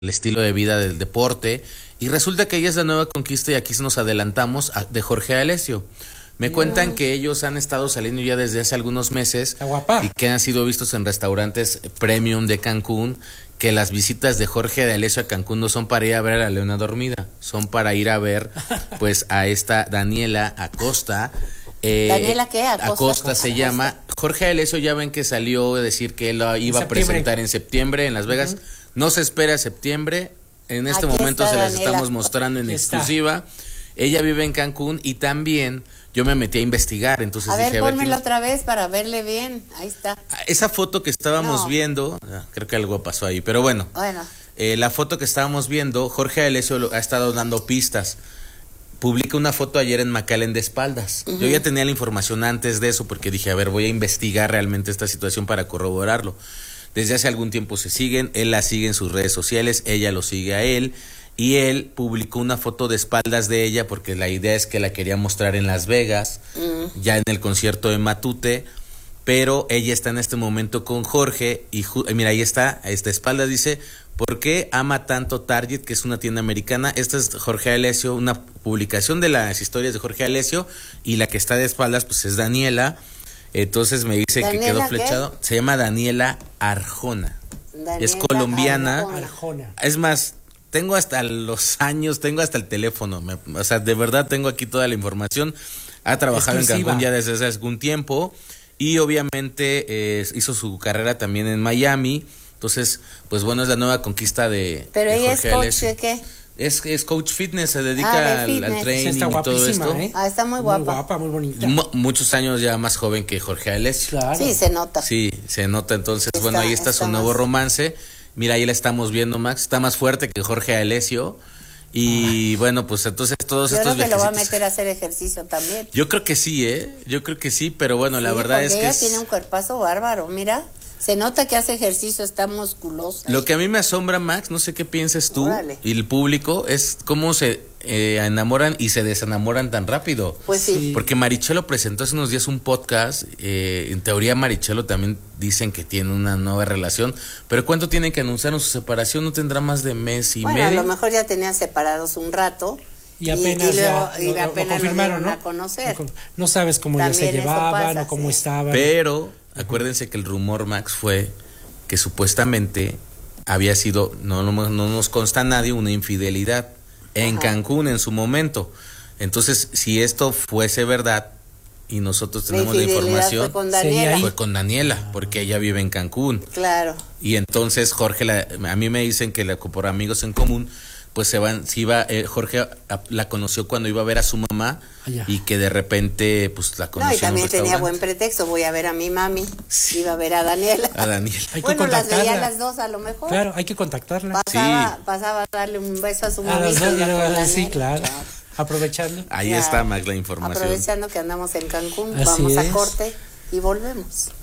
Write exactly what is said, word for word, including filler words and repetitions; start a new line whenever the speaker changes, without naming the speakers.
el estilo de vida del deporte, y resulta que ella es la nueva conquista, y aquí nos adelantamos a, de Jorge D'Alessio. Me mm. cuentan que ellos han estado saliendo ya desde hace algunos meses y que han sido vistos en restaurantes premium de Cancún, que las visitas de Jorge D'Alessio a Cancún no son para ir a ver a la Leona Dormida, son para ir a ver pues a esta Daniela Acosta.
Eh, ¿Daniela qué?
Acosta, Acosta se Acosta. llama. Jorge D'Alessio ya ven que salió a decir que él lo iba a presentar en septiembre en Las Vegas. Uh-huh. No se espera septiembre. En este Aquí momento se las Daniela. estamos mostrando en Aquí exclusiva. Está. Ella vive en Cancún y también yo me metí a investigar. Entonces
a
dije,
ver, pónmelo otra vez para verle bien. Ahí está.
Esa foto que estábamos no. viendo, creo que algo pasó ahí, pero bueno.
Bueno.
Eh, la foto que estábamos viendo, Jorge D'Alessio ha estado dando pistas. Publica una foto ayer en McAllen de espaldas. Uh-huh. Yo ya tenía la información antes de eso porque dije, a ver, voy a investigar realmente esta situación para corroborarlo. Desde hace algún tiempo se siguen, él la sigue en sus redes sociales, ella lo sigue a él, y él publicó una foto de espaldas de ella porque la idea es que la quería mostrar en Las Vegas, uh-huh. ya en el concierto de Matute, pero ella está en este momento con Jorge, y ju- mira, ahí está, a esta espalda dice... ¿Por qué ama tanto Target, que es una tienda americana? Esta es Jorge D'Alessio, una publicación de las historias de Jorge D'Alessio, y la que está de espaldas pues es Daniela. Entonces me dice que quedó flechado. ¿Qué? Se llama Daniela Arjona. Daniela es colombiana.
Arjona.
Es más, tengo hasta los años, tengo hasta el teléfono. Me, o sea, de verdad tengo aquí toda la información. Ha trabajado Exclusiva. en Cancún ya desde hace algún tiempo y obviamente eh, hizo su carrera también en Miami. Entonces, pues bueno, es la nueva conquista de
Pero
de
ella
Jorge
es coach
D'Alessio.
de qué?
Es, es coach fitness, se dedica
ah,
al, al training sí, y todo esto.
¿eh?
Ah, está muy guapa.
Muy guapa, muy bonita.
M- muchos años ya más joven que Jorge D'Alessio.
Claro. Sí, se nota.
Sí, se nota. Entonces, está, bueno, ahí está, está su más... nuevo romance. Mira, ahí la estamos viendo, Max. Está más fuerte que Jorge D'Alessio. Y ah. bueno, pues entonces todos
Yo
estos
creo que lo va a meter a hacer ejercicio también.
Yo creo que sí, ¿eh? Yo creo que sí, pero bueno, sí, la verdad es que
ella
es...
tiene un cuerpazo bárbaro, mira. Se nota que hace ejercicio, está musculosa.
Lo que a mí me asombra, Max, no sé qué pienses tú
Órale.
y el público, es cómo se eh, enamoran y se desenamoran tan rápido.
Pues sí. sí.
Porque Marichelo presentó hace unos días un podcast, eh, en teoría Marichelo también dicen que tiene una nueva relación, pero ¿cuánto tienen que anunciar su separación? ¿No tendrá más de mes y
bueno,
medio?
A lo mejor ya tenían separados un rato.
Y apenas y, y
ya
lo,
y apenas
lo confirmaron,
lo
¿no?
a conocer.
No, no sabes cómo ya se llevaban o cómo
sí.
estaban.
Pero acuérdense que el rumor, Max, fue que supuestamente había sido, no, no, no nos consta a nadie, una infidelidad en Ajá. Cancún en su momento. Entonces, si esto fuese verdad y nosotros tenemos la, la información,
fue con Daniela,
fue con Daniela porque ella vive en Cancún.
Claro.
Y entonces Jorge, la, a mí me dicen que la, por amigos en común, pues se van, si iba, eh, Jorge a, a, la conoció cuando iba a ver a su mamá Allá. y que de repente pues la conoció.
No, y también tenía buen pretexto, voy a ver a mi mami, sí. iba a ver a Daniela.
A Daniela.
Hay
bueno,
que
las veía las dos a lo mejor.
Claro, hay que contactarla.
Pasaba,
sí.
pasaba a darle un beso a su mamá.
Sí, claro. claro. Aprovechando.
Ahí
claro.
está, Max, la información.
Aprovechando que andamos en Cancún,
Así
vamos
es.
a corte y volvemos.